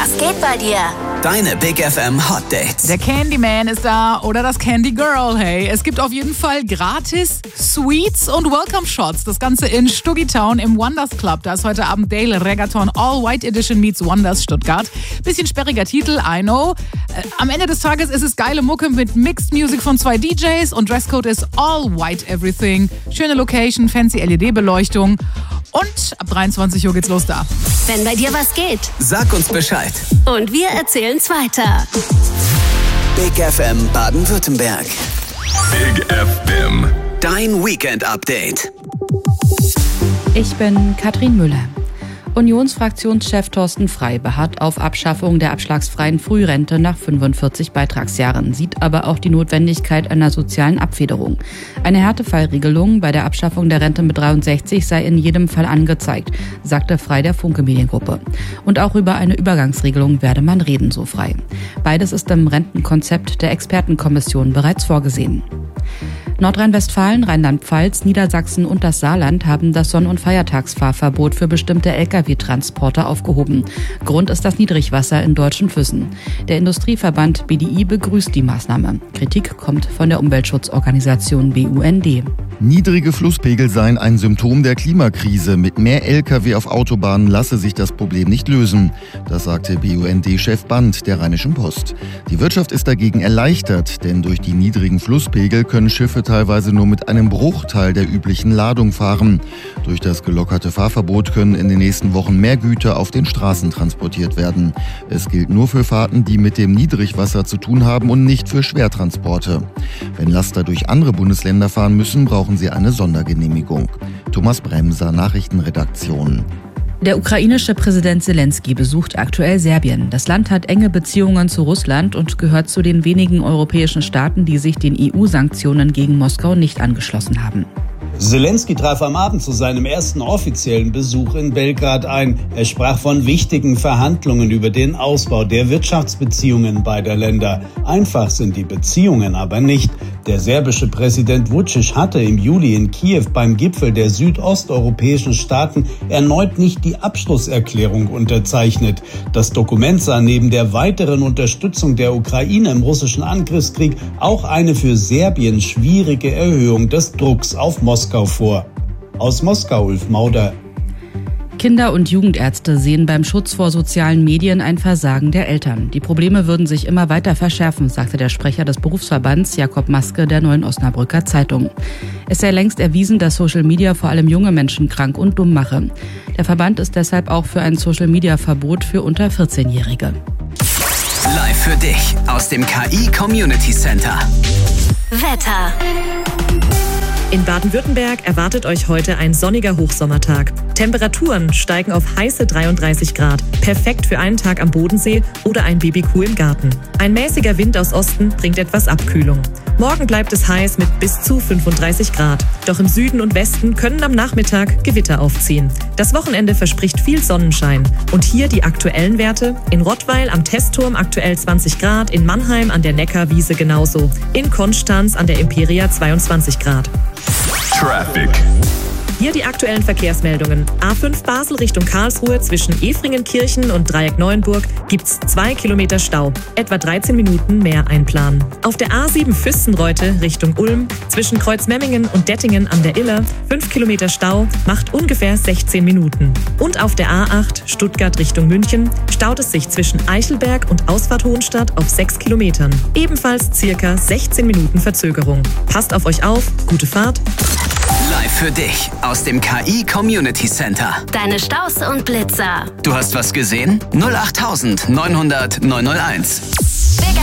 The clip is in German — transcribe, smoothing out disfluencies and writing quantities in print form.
Was geht bei dir? Deine Big FM Hot Dates. Der Candyman ist da oder das Candy Girl, hey. Es gibt auf jeden Fall gratis Sweets und Welcome Shots. Das Ganze in Stuggitown im Wonders Club. Da ist heute Abend Dale Reggaeton All White Edition meets Wonders Stuttgart. Bisschen sperriger Titel, I know. Am Ende des Tages ist es geile Mucke mit Mixed Music von 2 DJs und Dresscode ist All White Everything. Schöne Location, fancy LED-Beleuchtung. Und ab 23 Uhr geht's los da. Wenn bei dir was geht, Sag uns Bescheid. und wir erzählen's weiter. Big FM Baden-Württemberg. Big FM. Dein Weekend-Update. Ich bin Katrin Müller. Unionsfraktionschef Thorsten Frey beharrt auf Abschaffung der abschlagsfreien Frührente nach 45 Beitragsjahren, sieht aber auch die Notwendigkeit einer sozialen Abfederung. Eine Härtefallregelung bei der Abschaffung der Rente mit 63 sei in jedem Fall angezeigt, sagte Frey der Funke Mediengruppe. Und auch über eine Übergangsregelung werde man reden, so Frey. Beides ist im Rentenkonzept der Expertenkommission bereits vorgesehen. Nordrhein-Westfalen, Rheinland-Pfalz, Niedersachsen und das Saarland haben das Sonn- und Feiertagsfahrverbot für bestimmte Lkw-Transporter aufgehoben. Grund ist das Niedrigwasser in deutschen Flüssen. Der Industrieverband BDI begrüßt die Maßnahme. Kritik kommt von der Umweltschutzorganisation BUND. Niedrige Flusspegel seien ein Symptom der Klimakrise. Mit mehr Lkw auf Autobahnen lasse sich das Problem nicht lösen. Das sagte BUND-Chef Band der Rheinischen Post. Die Wirtschaft ist dagegen erleichtert, denn durch die niedrigen Flusspegel können Schiffe teilweise nur mit einem Bruchteil der üblichen Ladung fahren. Durch das gelockerte Fahrverbot können in den nächsten Wochen mehr Güter auf den Straßen transportiert werden. Es gilt nur für Fahrten, die mit dem Niedrigwasser zu tun haben und nicht für Schwertransporte. Wenn Laster durch andere Bundesländer fahren müssen, brauchen sie eine Sondergenehmigung. Thomas Bremser, Nachrichtenredaktion. Der ukrainische Präsident Zelensky besucht aktuell Serbien. Das Land hat enge Beziehungen zu Russland und gehört zu den wenigen europäischen Staaten, die sich den EU-Sanktionen gegen Moskau nicht angeschlossen haben. Zelensky traf am Abend zu seinem ersten offiziellen Besuch in Belgrad ein. Er sprach von wichtigen Verhandlungen über den Ausbau der Wirtschaftsbeziehungen beider Länder. Einfach sind die Beziehungen aber nicht. Der serbische Präsident Vučić hatte im Juli in Kiew beim Gipfel der südosteuropäischen Staaten erneut nicht die Abschlusserklärung unterzeichnet. Das Dokument sah neben der weiteren Unterstützung der Ukraine im russischen Angriffskrieg auch eine für Serbien schwierige Erhöhung des Drucks auf Moskau vor. Aus Moskau, Ulf Mauder. Kinder- und Jugendärzte sehen beim Schutz vor sozialen Medien ein Versagen der Eltern. Die Probleme würden sich immer weiter verschärfen, sagte der Sprecher des Berufsverbands Jakob Maske der Neuen Osnabrücker Zeitung. Es sei längst erwiesen, dass Social Media vor allem junge Menschen krank und dumm mache. Der Verband ist deshalb auch für ein Social Media Verbot für unter 14-Jährige. Live für dich aus dem KI Community Center. Wetter. In Baden-Württemberg erwartet euch heute ein sonniger Hochsommertag. Temperaturen steigen auf heiße 33 Grad. Perfekt für einen Tag am Bodensee oder ein Babykuh im Garten. Ein mäßiger Wind aus Osten bringt etwas Abkühlung. Morgen bleibt es heiß mit bis zu 35 Grad. Doch im Süden und Westen können am Nachmittag Gewitter aufziehen. Das Wochenende verspricht viel Sonnenschein. Und hier die aktuellen Werte. In Rottweil am Testturm aktuell 20 Grad, in Mannheim an der Neckarwiese genauso. In Konstanz an der Imperia 22 Grad. Traffic. Hier die aktuellen Verkehrsmeldungen. A5 Basel Richtung Karlsruhe zwischen Efringenkirchen und Dreieck Neuenburg gibt's 2 Kilometer Stau. Etwa 13 Minuten mehr einplanen. Auf der A7 Füssenreute Richtung Ulm zwischen Kreuzmemmingen und Dettingen an der Iller 5 Kilometer Stau, macht ungefähr 16 Minuten. Und auf der A8 Stuttgart Richtung München staut es sich zwischen Eichelberg und Ausfahrt Hohenstadt auf 6 Kilometern. Ebenfalls circa 16 Minuten Verzögerung. Passt auf euch auf, gute Fahrt. Live für dich aus dem KI Community Center. Deine Staus und Blitzer. Du hast was gesehen? 08900 901. Big